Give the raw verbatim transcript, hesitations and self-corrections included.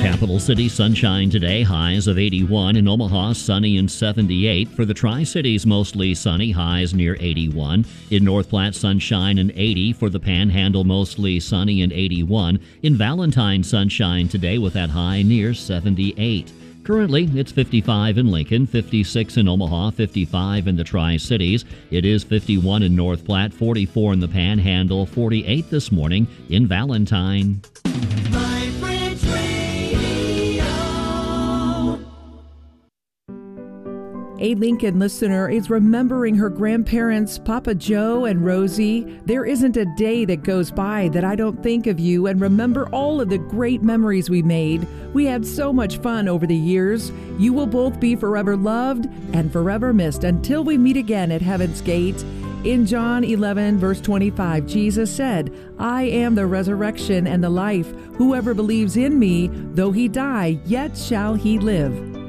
Capital City, sunshine today, highs of eighty-one. In Omaha, sunny and seventy-eight. For the Tri-Cities, mostly sunny, highs near eighty-one. In North Platte, sunshine and eighty. For the Panhandle, mostly sunny and eighty-one. In Valentine, sunshine today with that high near seventy-eight. Currently, it's fifty-five in Lincoln, fifty-six in Omaha, fifty-five in the Tri-Cities. It is fifty-one in North Platte, forty-four in the Panhandle, forty-eight this morning in Valentine. A Lincoln listener is remembering her grandparents, Papa Joe and Rosie. There isn't a day that goes by that I don't think of you and remember all of the great memories we made. We had so much fun over the years. You will both be forever loved and forever missed until we meet again at Heaven's Gate. In John eleven, verse twenty-five, Jesus said, I am the resurrection and the life. Whoever believes in me, though he die, yet shall he live.